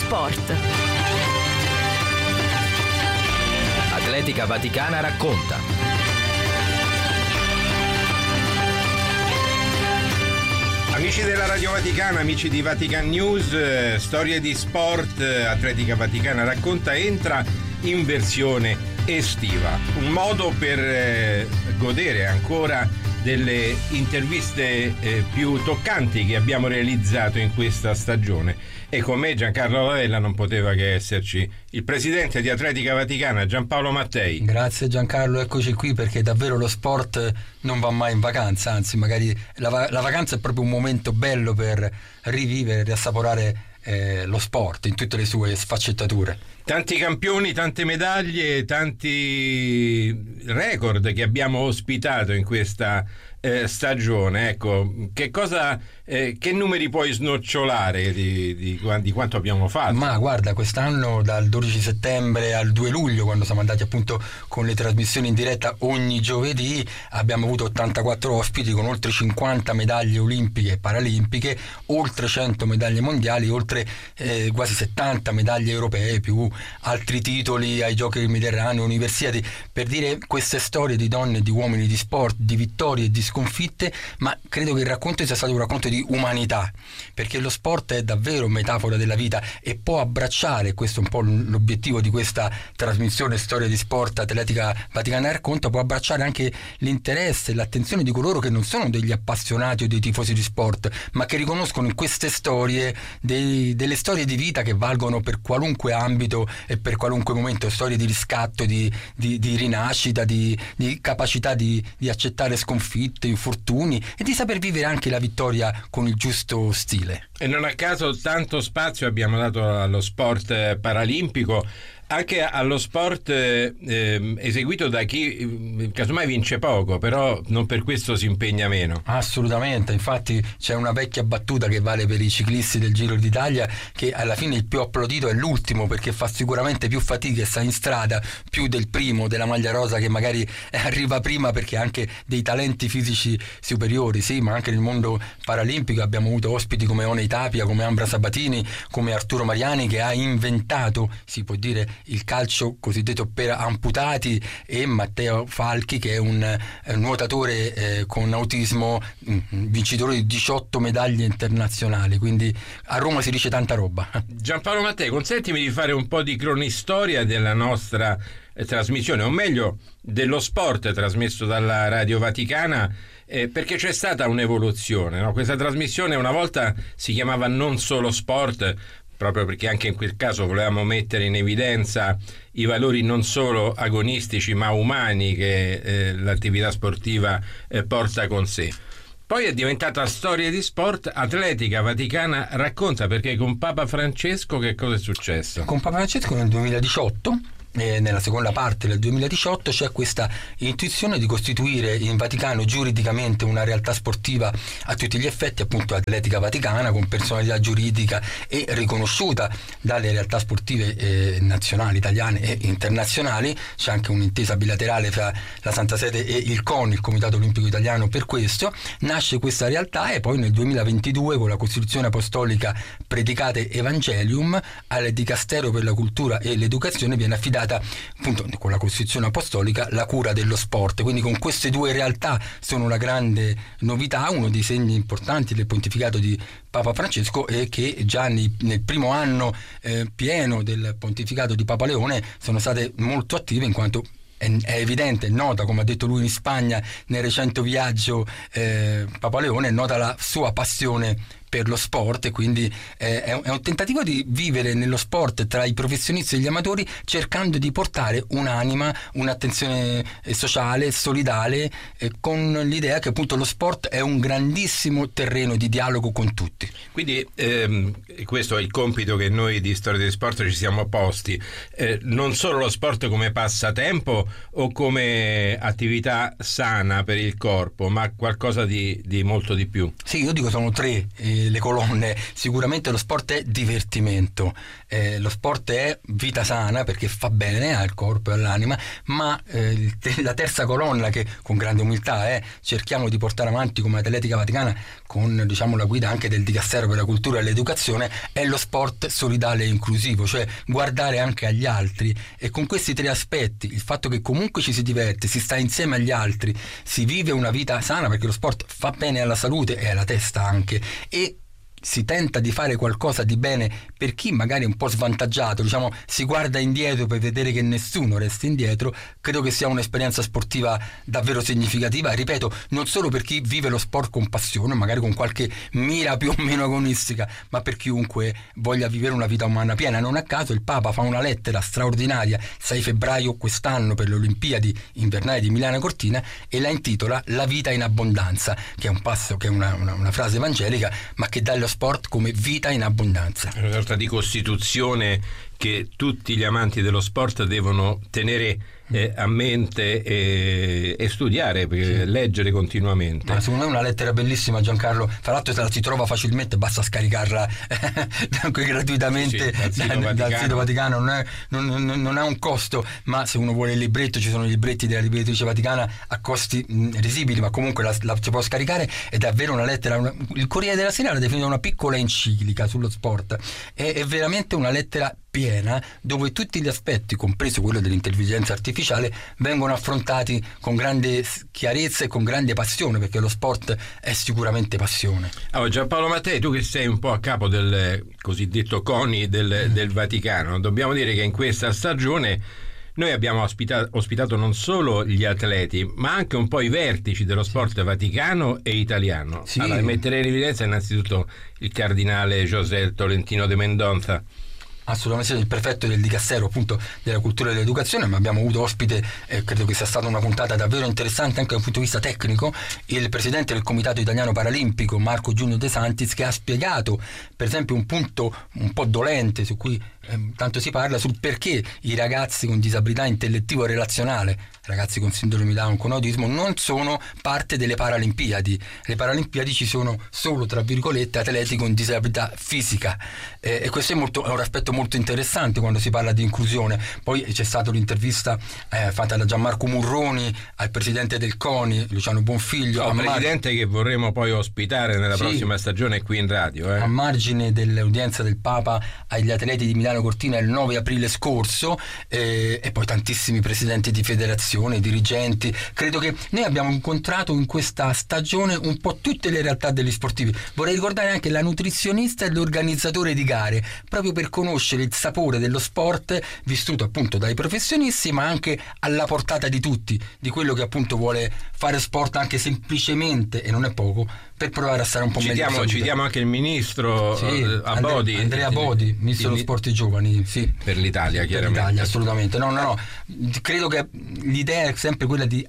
sport. Atletica Vaticana racconta. Amici della Radio Vaticana, amici di Vatican News, storie di sport, Atletica Vaticana racconta entra in versione estiva. Un modo per godere ancora delle interviste più toccanti che abbiamo realizzato in questa stagione. E con me Giancarlo Lavella non poteva che esserci il presidente di Atletica Vaticana, Giampaolo Mattei. Grazie Giancarlo, eccoci qui, perché davvero lo sport non va mai in vacanza, anzi magari la vacanza è proprio un momento bello per rivivere, riassaporare lo sport in tutte le sue sfaccettature. Tanti campioni, tante medaglie, tanti record che abbiamo ospitato in questa stagione. Ecco, che numeri puoi snocciolare di quanto abbiamo fatto? Ma guarda, quest'anno dal 12 settembre al 2 luglio, quando siamo andati appunto con le trasmissioni in diretta ogni giovedì, abbiamo avuto 84 ospiti con oltre 50 medaglie olimpiche e paralimpiche, oltre 100 medaglie mondiali, oltre quasi 70 medaglie europee, più altri titoli ai Giochi del Mediterraneo, Universiadi, per dire queste storie di donne e di uomini di sport, di vittorie e di sconfitte. Ma credo che il racconto sia stato un racconto di umanità, perché lo sport è davvero metafora della vita e può abbracciare, questo è un po' l'obiettivo di questa trasmissione Storia di Sport Atletica Vaticana racconta, può abbracciare anche l'interesse e l'attenzione di coloro che non sono degli appassionati o dei tifosi di sport, ma che riconoscono in queste storie delle storie di vita che valgono per qualunque ambito e per qualunque momento, storie di riscatto, di rinascita, di capacità di accettare sconfitte, infortuni e di saper vivere anche la vittoria con il giusto stile. E non a caso tanto spazio abbiamo dato allo sport paralimpico, anche allo sport eseguito da chi casomai vince poco, però non per questo si impegna meno. Assolutamente, infatti c'è una vecchia battuta che vale per i ciclisti del Giro d'Italia, che alla fine il più applaudito è l'ultimo, perché fa sicuramente più fatica e sta in strada più del primo della maglia rosa, che magari arriva prima perché ha anche dei talenti fisici superiori. Sì, ma anche nel mondo paralimpico abbiamo avuto ospiti come One Tapia, come Ambra Sabatini, come Arturo Mariani, che ha inventato, si può dire, il calcio cosiddetto per amputati, e Matteo Falchi, che è un nuotatore con autismo, vincitore di 18 medaglie internazionali, quindi a Roma si dice tanta roba. Giampaolo Mattei, consentimi di fare un po' di cronistoria della nostra trasmissione, o meglio dello sport trasmesso dalla Radio Vaticana, perché c'è stata un'evoluzione, no? Questa trasmissione una volta si chiamava Non Solo Sport, proprio perché anche in quel caso volevamo mettere in evidenza i valori non solo agonistici ma umani che l'attività sportiva porta con sé. Poi è diventata Storia di Sport Atletica Vaticana racconta, perché con Papa Francesco che cosa è successo? Con Papa Francesco nel 2018, nella seconda parte del 2018, c'è questa intuizione di costituire in Vaticano giuridicamente una realtà sportiva a tutti gli effetti, appunto Atletica Vaticana, con personalità giuridica e riconosciuta dalle realtà sportive nazionali, italiane e internazionali. C'è anche un'intesa bilaterale fra la Santa Sede e il CONI, il Comitato Olimpico Italiano. Per questo nasce questa realtà, e poi nel 2022 con la Costituzione Apostolica Predicate Evangelium al Dicastero per la Cultura e l'Educazione viene affidata, appunto con la Costituzione Apostolica, la cura dello sport. Quindi con queste due realtà sono una grande novità. Uno dei segni importanti del pontificato di Papa Francesco è che già nel primo anno pieno del pontificato di Papa Leone sono state molto attive, in quanto è evidente, è nota, come ha detto lui in Spagna nel recente viaggio Papa Leone, è nota la sua passione per lo sport, e quindi è un tentativo di vivere nello sport tra i professionisti e gli amatori, cercando di portare un'anima, un'attenzione sociale, solidale, con l'idea che appunto lo sport è un grandissimo terreno di dialogo con tutti. Quindi questo è il compito che noi di Storia di Sport ci siamo posti, non solo lo sport come passatempo o come attività sana per il corpo, ma qualcosa di molto di più. Sì, io dico sono tre le colonne. Sicuramente lo sport è divertimento, lo sport è vita sana perché fa bene al corpo e all'anima, ma la terza colonna che con grande umiltà cerchiamo di portare avanti come Atletica Vaticana, con diciamo la guida anche del Dicastero per la cultura e l'educazione, è lo sport solidale e inclusivo, cioè guardare anche agli altri, e con questi tre aspetti, il fatto che comunque ci si diverte, si sta insieme agli altri, si vive una vita sana perché lo sport fa bene alla salute e alla testa anche, e si tenta di fare qualcosa di bene per chi magari è un po' svantaggiato, diciamo si guarda indietro per vedere che nessuno resti indietro. Credo che sia un'esperienza sportiva davvero significativa, ripeto, non solo per chi vive lo sport con passione, magari con qualche mira più o meno agonistica, ma per chiunque voglia vivere una vita umana piena. Non a caso il Papa fa una lettera straordinaria 6 febbraio quest'anno per le Olimpiadi invernali di Milano Cortina e la intitola La vita in abbondanza, che è un passo, che è una frase evangelica, ma che dà lo sport come vita in abbondanza. È una sorta di costituzione che tutti gli amanti dello sport devono tenere a mente e studiare, leggere continuamente. Ma secondo me è una lettera bellissima, Giancarlo. Tra l'altro se la si trova facilmente, basta scaricarla gratuitamente dal sito Vaticano. Non ha un costo, ma se uno vuole il libretto, ci sono i libretti della librettrice Vaticana a costi risibili, ma comunque la si può scaricare. È davvero una lettera, il Corriere della Sera l'ha definita una piccola enciclica sullo sport. È veramente una lettera piena, dove tutti gli aspetti, compreso quello dell'intelligenza artificiale, vengono affrontati con grande chiarezza e con grande passione, perché lo sport è sicuramente passione. Giampaolo Mattei, tu che sei un po' a capo del cosiddetto CONI del Vaticano, dobbiamo dire che in questa stagione noi abbiamo ospitato non solo gli atleti, ma anche un po' i vertici dello sport vaticano e italiano. Sì. Allora, metterei in evidenza innanzitutto il cardinale José Tolentino de Mendoza. Assolutamente, il prefetto del Dicastero appunto della cultura e dell'educazione, ma abbiamo avuto ospite, credo che sia stata una puntata davvero interessante anche dal punto di vista tecnico, il presidente del Comitato Italiano Paralimpico Marco Giunio De Santis, che ha spiegato per esempio un punto un po' dolente su cui tanto si parla, sul perché i ragazzi con disabilità intellettivo-relazionale, ragazzi con sindrome di Down, con autismo, non sono parte delle Paralimpiadi. Le Paralimpiadi ci sono solo, tra virgolette, atleti con disabilità fisica, e questo è un aspetto molto interessante quando si parla di inclusione. Poi c'è stata l'intervista fatta da Gianmarco Murroni al presidente del CONI, Luciano Bonfiglio, presidente che vorremmo poi ospitare nella prossima stagione qui in radio. A margine dell'udienza del Papa agli atleti di Milano Cortina il 9 aprile scorso, e poi tantissimi presidenti di federazione, dirigenti. Credo che noi abbiamo incontrato in questa stagione un po' tutte le realtà degli sportivi. Vorrei ricordare anche la nutrizionista e l'organizzatore di gare, proprio per conoscere il sapore dello sport vissuto appunto dai professionisti, ma anche alla portata di tutti, di quello che appunto vuole fare sport anche semplicemente, e non è poco, per provare a stare un po' meglio. Citiamo anche il ministro Abodi, Andrea Abodi, ministro dello sport e giovani, sì. Per l'Italia, chiaramente. Per l'Italia, assolutamente. No. Credo che l'idea è sempre quella di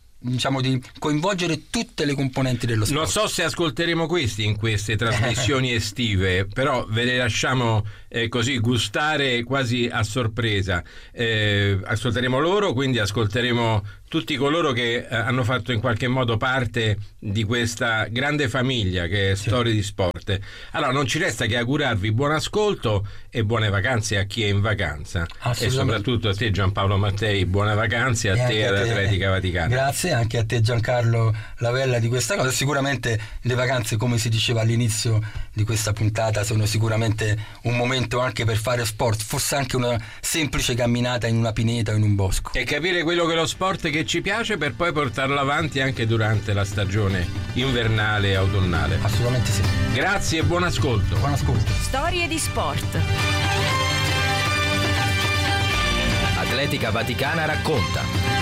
coinvolgere tutte le componenti dello sport. Non so se ascolteremo questi in queste trasmissioni estive, però ve le lasciamo così gustare quasi a sorpresa. Ascolteremo loro, quindi ascolteremo tutti coloro che hanno fatto in qualche modo parte di questa grande famiglia che è Storie di Sport. Allora non ci resta che augurarvi buon ascolto e buone vacanze a chi è in vacanza, e soprattutto a te Giampaolo Mattei buone vacanze, a te ad Atletica Vaticana. Grazie anche a te Giancarlo Lavella di questa cosa. Sicuramente le vacanze, come si diceva all'inizio di questa puntata, sono sicuramente un momento anche per fare sport, forse anche una semplice camminata in una pineta o in un bosco, e capire quello che è lo sport che ci piace per poi portarlo avanti anche durante la stagione invernale e autunnale. Assolutamente sì. Grazie e buon ascolto. Buon ascolto. Storie di sport. Atletica Vaticana racconta.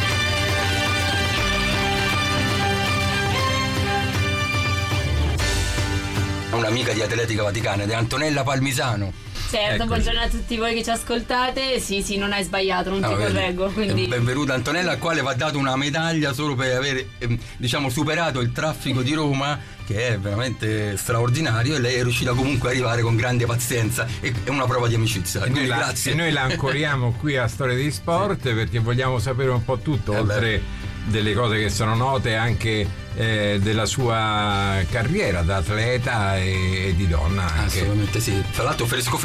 Un'amica di Atletica Vaticana ed è Antonella Palmisano. Certo, buongiorno a tutti voi che ci ascoltate. Sì, non hai sbagliato, non ti correggo. Quindi... Benvenuta Antonella, al quale va data una medaglia solo per aver superato il traffico di Roma, che è veramente straordinario, e lei è riuscita comunque a arrivare con grande pazienza, e è una prova di amicizia. Quindi grazie. E noi la ancoriamo qui a Storie di Sport perché vogliamo sapere un po' tutto, oltre delle cose che sono note, anche della sua carriera da atleta e di donna anche. Assolutamente sì. Tra l'altro fresco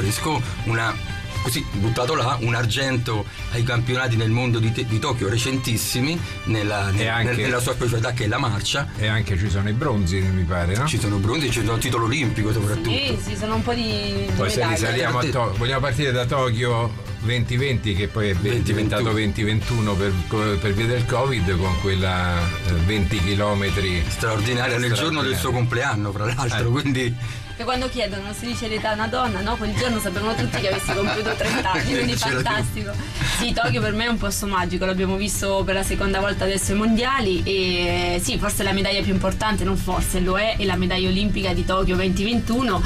così buttato là, un argento ai campionati del mondo di Tokyo recentissimi nella sua specialità, che è la marcia. E anche ci sono i bronzi, mi pare, no? Ci sono bronzi, c'è un titolo olimpico soprattutto. Sì, sono un po' di poi se risaliamo vogliamo partire da Tokyo 2020, che poi è diventato 2021 per via del Covid, con quella 20 chilometri straordinaria nel giorno del suo compleanno, fra l'altro, quindi... Che quando chiedono si dice l'età a una donna, no? Quel giorno sapevano tutti che avessi compiuto 30 anni, quindi fantastico. Sì, Tokyo per me è un posto magico, l'abbiamo visto per la seconda volta adesso ai mondiali, e sì, forse la medaglia più importante, non forse, lo è la medaglia olimpica di Tokyo 2021,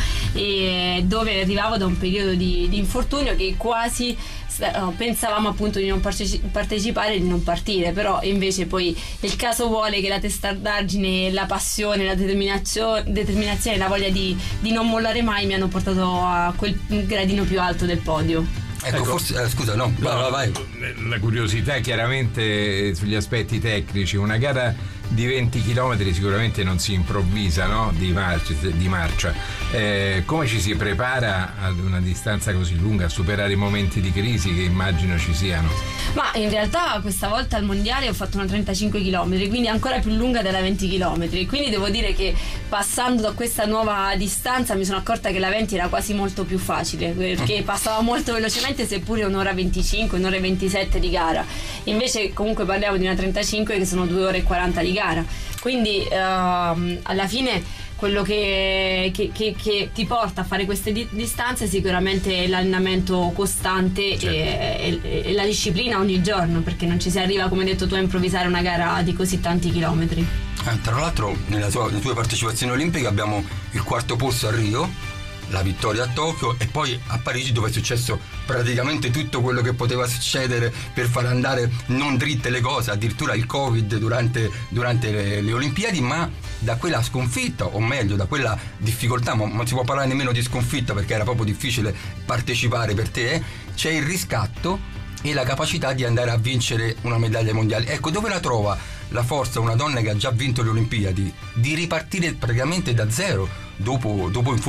dove arrivavo da un periodo di infortunio che quasi pensavamo appunto di non partecipare e di non partire, però invece poi il caso vuole che la testardaggine, la passione, la determinazione e la voglia di non mollare mai mi hanno portato a quel gradino più alto del podio. Ecco, forse scusa, no, vai. La curiosità chiaramente sugli aspetti tecnici. Una gara di 20 km sicuramente non si improvvisa, no? Di marcia. Come ci si prepara ad una distanza così lunga a superare i momenti di crisi che immagino ci siano? Ma in realtà questa volta al mondiale ho fatto una 35 km, quindi ancora più lunga della 20 km, quindi devo dire che passando da questa nuova distanza mi sono accorta che la 20 era quasi molto più facile, perché passava molto velocemente, seppure un'ora 25, un'ora 27 di gara. Invece comunque parliamo di una 35 che sono 2 ore e 40 di gara, quindi alla fine quello che ti porta a fare queste distanze sicuramente è l'allenamento costante, certo, e la disciplina ogni giorno, perché non ci si arriva, come hai detto tu, a improvvisare una gara di così tanti chilometri. Tra l'altro nelle tue partecipazioni olimpiche abbiamo il quarto posto a Rio, la vittoria a Tokyo e poi a Parigi, dove è successo praticamente tutto quello che poteva succedere per far andare non dritte le cose, addirittura il Covid durante le Olimpiadi. Ma da quella sconfitta, o meglio da quella difficoltà, ma non si può parlare nemmeno di sconfitta perché era proprio difficile partecipare per te, c'è il riscatto e la capacità di andare a vincere una medaglia mondiale. Ecco, dove la trova la forza una donna che ha già vinto le Olimpiadi di ripartire praticamente da zero dopo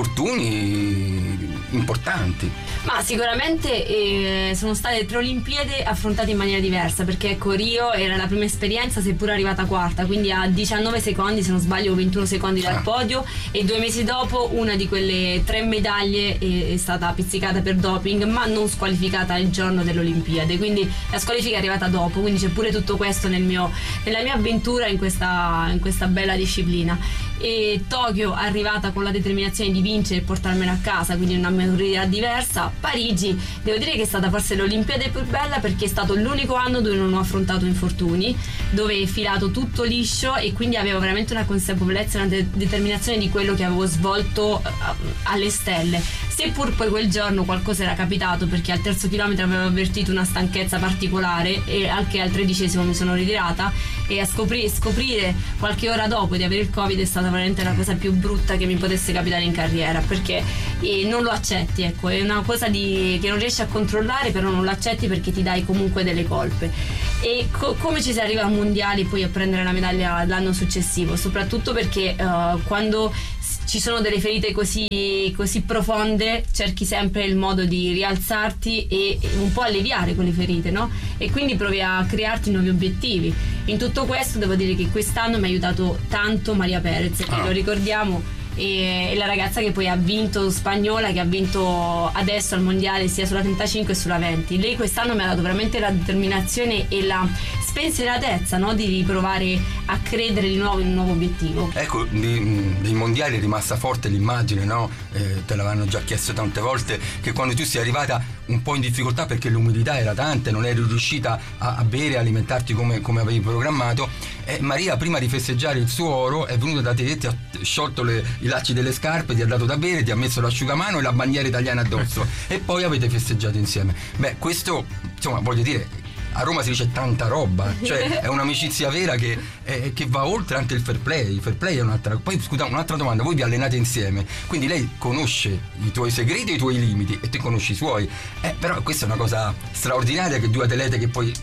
infortuni importanti? Ma sicuramente sono state 3 Olimpiadi affrontate in maniera diversa, perché ecco, Rio era la prima esperienza, seppur arrivata quarta, quindi a 19 secondi, se non sbaglio 21 secondi dal podio, e 2 mesi dopo una di quelle 3 medaglie è stata pizzicata per doping, ma non squalificata il giorno delle Olimpiadi, quindi la squalifica è arrivata dopo, quindi c'è pure tutto questo nella mia avventura in questa bella disciplina. E Tokyo è arrivata con la determinazione di vincere e portarmela a casa, quindi una maturità diversa. Parigi devo dire che è stata forse l'Olimpiade più bella, perché è stato l'unico anno dove non ho affrontato infortuni, dove è filato tutto liscio e quindi avevo veramente una consapevolezza e una determinazione di quello che avevo svolto alle stelle. Seppur poi quel giorno qualcosa era capitato, perché al terzo chilometro avevo avvertito una stanchezza particolare e anche al 13° mi sono ritirata, e a scoprire qualche ora dopo di avere il Covid è stata veramente la cosa più brutta che mi potesse capitare in carriera, perché non lo accetti, ecco, è una cosa che non riesci a controllare, però non lo accetti perché ti dai comunque delle colpe. E come ci si arriva a mondiali poi a prendere la medaglia l'anno successivo? Soprattutto perché quando ci sono delle ferite così profonde cerchi sempre il modo di rialzarti e un po' alleviare quelle ferite, no? E quindi provi a crearti nuovi obiettivi. In tutto questo devo dire che quest'anno mi ha aiutato tanto Maria Perez, che lo ricordiamo, è la ragazza che poi ha vinto, spagnola, che ha vinto adesso al mondiale sia sulla 35 e sulla 20. Lei quest'anno mi ha dato veramente la determinazione e la spensieratezza, no? Di riprovare a credere di nuovo in un nuovo obiettivo. Ecco, dei mondiali è rimasta forte l'immagine, no? Te l'avevano già chiesto tante volte, che quando tu sei arrivata un po' in difficoltà perché l'umidità era tanta e non eri riuscita a bere e alimentarti come avevi programmato, Maria, prima di festeggiare il suo oro, è venuta da te, ti ha sciolto i lacci delle scarpe, ti ha dato da bere, ti ha messo l'asciugamano e la bandiera italiana addosso e poi avete festeggiato insieme. Beh, questo, insomma, voglio dire, a Roma si dice tanta roba, cioè è un'amicizia vera che va oltre anche il fair play. Il fair play è un'altra. Poi scusa, un'altra domanda: voi vi allenate insieme, quindi lei conosce i tuoi segreti e i tuoi limiti e te conosci i suoi, però questa è una cosa straordinaria, che 2 atlete che poi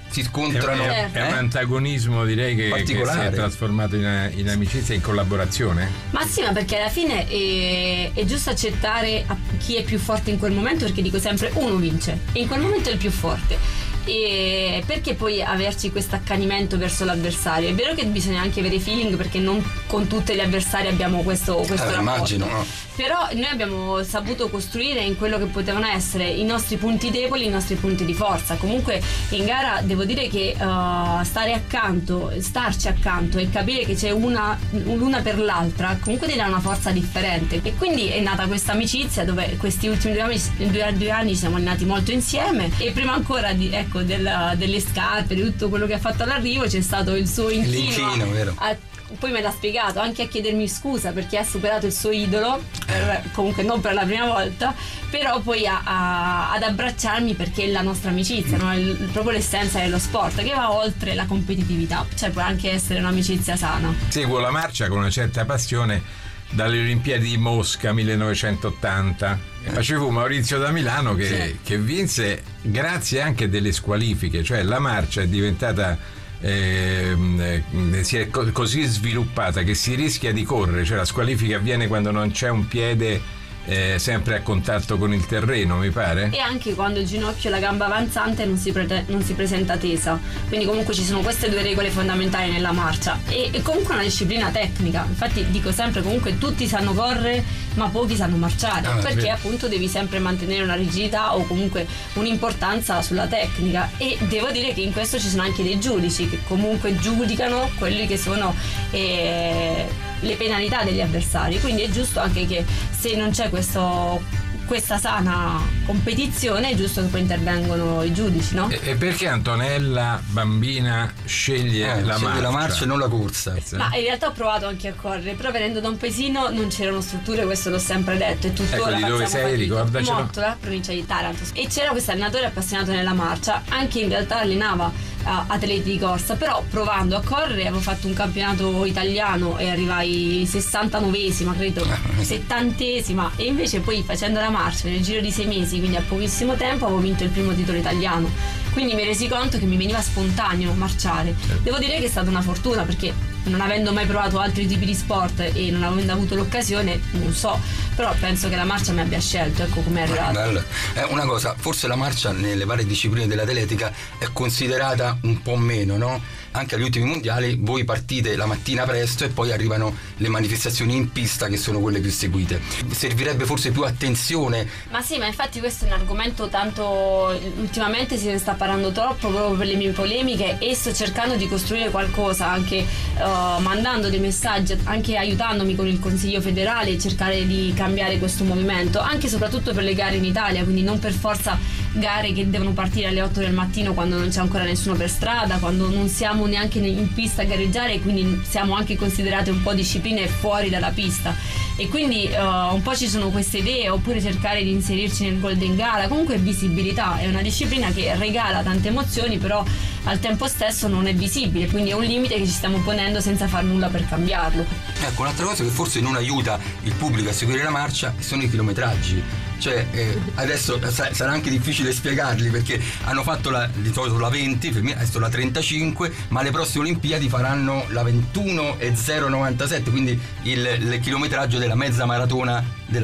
si scontrano. È un antagonismo, direi, che si è trasformato in amicizia, in collaborazione. Ma sì, ma perché alla fine è giusto accettare chi è più forte in quel momento, perché dico sempre uno vince e in quel momento è il più forte. E perché poi averci questo accanimento verso l'avversario? È vero che bisogna anche avere feeling, perché non con tutti gli avversari abbiamo questo rapporto. Immagino, no? Però noi abbiamo saputo costruire in quello che potevano essere i nostri punti deboli, i nostri punti di forza. Comunque in gara devo dire che starci accanto e capire che c'è l'una per l'altra comunque ti dà una forza differente, e quindi è nata questa amicizia dove questi ultimi 2 anni ci siamo allenati molto insieme, e prima ancora delle scarpe, di tutto quello che ha fatto all'arrivo, c'è stato il suo inchino vero? Poi me l'ha spiegato anche a chiedermi scusa perché ha superato il suo idolo, comunque non per la prima volta, però poi ad abbracciarmi, perché è la nostra amicizia, no? Proprio l'essenza dello sport che va oltre la competitività, cioè può anche essere un'amicizia sana. Seguo la marcia con una certa passione dalle Olimpiadi di Mosca 1980. Facevo Maurizio da Milano che vinse grazie anche delle squalifiche, cioè la marcia è diventata si è così sviluppata che si rischia di correre, cioè la squalifica avviene quando non c'è un piede sempre a contatto con il terreno, mi pare, e anche quando il ginocchio e la gamba avanzante non si presenta tesa. Quindi comunque ci sono queste 2 regole fondamentali nella marcia, e comunque una disciplina tecnica. Infatti dico sempre, comunque tutti sanno correre ma pochi sanno marciare, perché appunto devi sempre mantenere una rigidità o comunque un'importanza sulla tecnica, e devo dire che in questo ci sono anche dei giudici che comunque giudicano quelli che sono le penalità degli avversari, quindi è giusto anche che se non c'è questa sana competizione è giusto che poi intervengono i giudici, no? E perché Antonella bambina sceglie la marcia e non la corsa? Ma in realtà ho provato anche a correre, però venendo da un paesino non c'erano strutture, questo l'ho sempre detto, e tuttora di dove sei? Ricordacelo. Mottola, provincia di Taranto, e c'era questo allenatore appassionato nella marcia, anche in realtà allenava atleti di corsa, però provando a correre avevo fatto un campionato italiano e arrivai 69esima, credo 70esima, e invece poi facendo la marcia nel giro di 6 mesi, quindi a pochissimo tempo, avevo vinto il primo titolo italiano. Quindi mi resi conto che mi veniva spontaneo marciare. Devo dire che è stata una fortuna, perché non avendo mai provato altri tipi di sport e non avendo avuto l'occasione, non so, però penso che la marcia mi abbia scelto, ecco come è arrivata. Una cosa, forse la marcia nelle varie discipline dell'atletica è considerata un po' meno, no? Anche agli ultimi mondiali voi partite la mattina presto e poi arrivano le manifestazioni in pista, che sono quelle più seguite. Servirebbe forse più attenzione. Ma sì, ma infatti questo è un argomento tanto ultimamente si ne sta parlando troppo, proprio per le mie polemiche, e sto cercando di costruire qualcosa, anche mandando dei messaggi, anche aiutandomi con il Consiglio federale, cercare di cambiare questo movimento, anche e soprattutto per le gare in Italia, quindi non per forza gare che devono partire alle 8 del mattino quando non c'è ancora nessuno per strada, quando non siamo neanche in pista a gareggiare, quindi siamo anche considerate un po' discipline fuori dalla pista, e quindi un po' ci sono queste idee, oppure cercare di inserirci nel Golden Gala. Comunque visibilità, è una disciplina che regala tante emozioni, però al tempo stesso non è visibile, quindi è un limite che ci stiamo ponendo senza far nulla per cambiarlo. Ecco, un'altra cosa che forse non aiuta il pubblico a seguire la marcia sono i chilometraggi. Cioè adesso sarà anche difficile spiegarli, perché hanno fatto di solito la 20, adesso la 35, ma le prossime Olimpiadi faranno la 21 e 0,97, quindi il chilometraggio della mezza maratona della